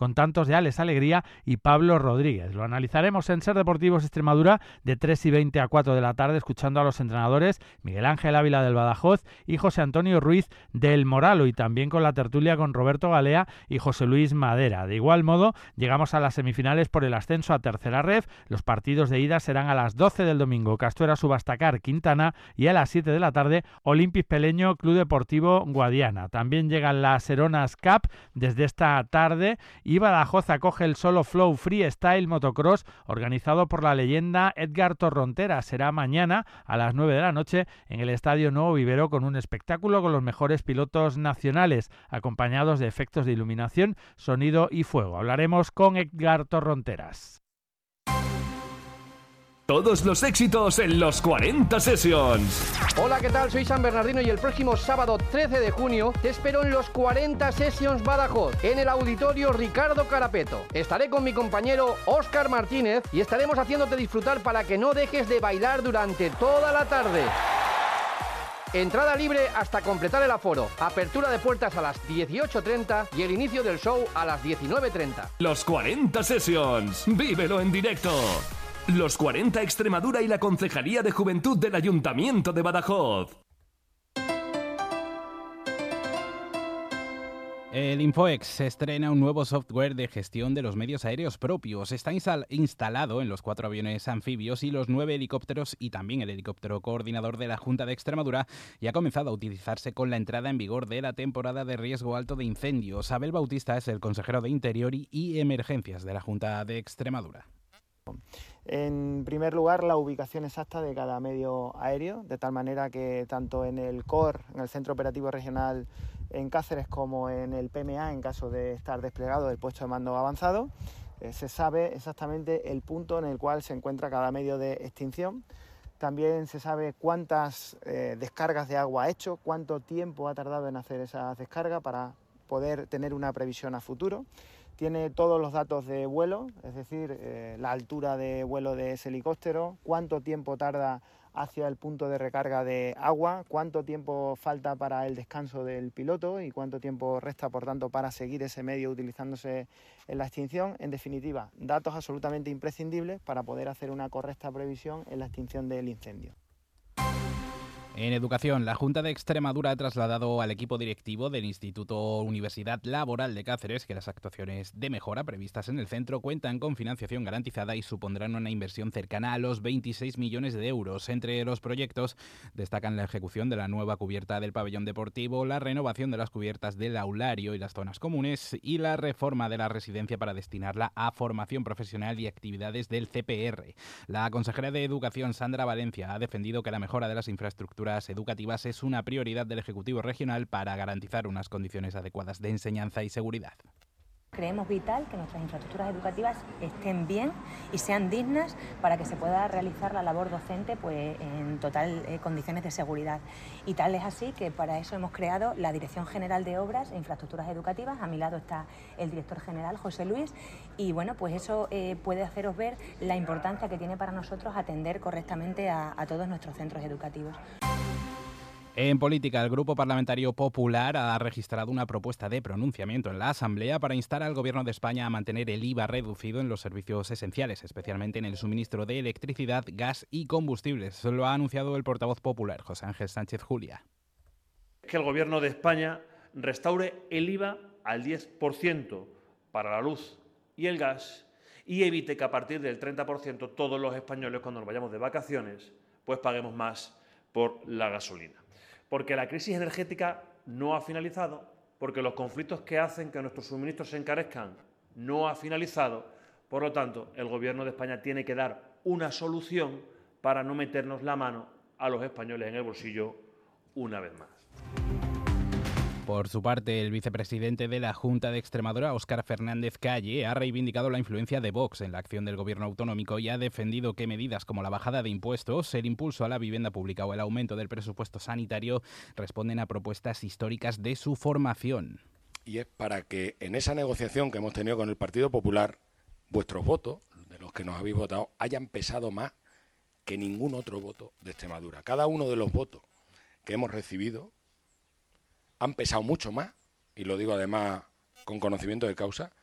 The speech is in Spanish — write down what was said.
con tantos de Alex Alegría y Pablo Rodríguez. Lo analizaremos en Ser Deportivos Extremadura de 3:20 a 4 de la tarde, escuchando a los entrenadores Miguel Ángel Ávila del Badajoz y José Antonio Ruiz del Moralo, y también con la tertulia con Roberto Galea y José Luis Madera. De igual modo, llegamos a las semifinales por el ascenso a Tercera Ref. Los partidos de ida serán a las 12 del domingo, Castuera Subastacar Quintana, y a las 7 de la tarde, Olimpis Peleño Club Deportivo Guadiana. También llegan las Seronas Cup desde esta tarde, y Badajoz acoge el Solo Flow Freestyle Motocross organizado por la leyenda Edgar Torrontera. Será mañana a las 9 de la noche en el Estadio Nuevo Vivero, con un espectáculo con los mejores pilotos nacionales, acompañados de efectos de iluminación, sonido y fuego. Hablaremos con Edgar Torronteras. Todos los éxitos en los 40 Sessions. Hola, ¿qué tal? Soy San Bernardino y el próximo sábado 13 de junio te espero en los 40 Sessions Badajoz, en el Auditorio Ricardo Carapeto. Estaré con mi compañero Óscar Martínez y estaremos haciéndote disfrutar para que no dejes de bailar durante toda la tarde. Entrada libre hasta completar el aforo. Apertura de puertas a las 18:30 y el inicio del show a las 19:30. Los 40 Sessions. Vívelo en directo. Los 40 Extremadura y la Concejalía de Juventud del Ayuntamiento de Badajoz. El Infoex estrena un nuevo software de gestión de los medios aéreos propios. Está instalado en los 4 aviones anfibios y los 9 helicópteros, y también el helicóptero coordinador de la Junta de Extremadura, y ha comenzado a utilizarse con la entrada en vigor de la temporada de riesgo alto de incendios. Abel Bautista es el consejero de Interior y Emergencias de la Junta de Extremadura. En primer lugar, la ubicación exacta de cada medio aéreo, de tal manera que tanto en el COR, en el Centro Operativo Regional en Cáceres, como en el PMA, en caso de estar desplegado el puesto de mando avanzado, se sabe exactamente el punto en el cual se encuentra cada medio de extinción. También se sabe cuántas descargas de agua ha hecho, cuánto tiempo ha tardado en hacer esa descarga para poder tener una previsión a futuro. Tiene todos los datos de vuelo, es decir, la altura de vuelo de ese helicóptero, cuánto tiempo tarda hacia el punto de recarga de agua, cuánto tiempo falta para el descanso del piloto y cuánto tiempo resta, por tanto, para seguir ese medio utilizándose en la extinción. En definitiva, datos absolutamente imprescindibles para poder hacer una correcta previsión en la extinción del incendio. En educación, la Junta de Extremadura ha trasladado al equipo directivo del Instituto Universidad Laboral de Cáceres que las actuaciones de mejora previstas en el centro cuentan con financiación garantizada y supondrán una inversión cercana a los 26 millones de euros. Entre los proyectos destacan la ejecución de la nueva cubierta del pabellón deportivo, la renovación de las cubiertas del aulario y las zonas comunes y la reforma de la residencia para destinarla a formación profesional y actividades del CPR. La consejera de Educación, Sandra Valencia, ha defendido que la mejora de las infraestructuras educativas es una prioridad del Ejecutivo Regional para garantizar unas condiciones adecuadas de enseñanza y seguridad. Creemos vital que nuestras infraestructuras educativas estén bien y sean dignas para que se pueda realizar la labor docente pues, en total condiciones de seguridad. Y tal es así que para eso hemos creado la Dirección General de Obras e Infraestructuras Educativas. A mi lado está el director general, José Luis, y bueno, pues eso puede haceros ver la importancia que tiene para nosotros atender correctamente a todos nuestros centros educativos. En política, el Grupo Parlamentario Popular ha registrado una propuesta de pronunciamiento en la Asamblea para instar al Gobierno de España a mantener el IVA reducido en los servicios esenciales, especialmente en el suministro de electricidad, gas y combustibles. Lo ha anunciado el portavoz popular, José Ángel Sánchez Julia. Que el Gobierno de España restaure el IVA al 10% para la luz y el gas y evite que a partir del 30% todos los españoles, cuando nos vayamos de vacaciones, pues paguemos más por la gasolina. Porque la crisis energética no ha finalizado, porque los conflictos que hacen que nuestros suministros se encarezcan no ha finalizado. Por lo tanto, el Gobierno de España tiene que dar una solución para no meternos la mano a los españoles en el bolsillo una vez más. Por su parte, el vicepresidente de la Junta de Extremadura, Óscar Fernández Calle, ha reivindicado la influencia de Vox en la acción del gobierno autonómico y ha defendido que medidas como la bajada de impuestos, el impulso a la vivienda pública o el aumento del presupuesto sanitario responden a propuestas históricas de su formación. Y es para que en esa negociación que hemos tenido con el Partido Popular, vuestros votos, de los que nos habéis votado, hayan pesado más que ningún otro voto de Extremadura. Cada uno de los votos que hemos recibido han pesado mucho más, y lo digo además con conocimiento de causa,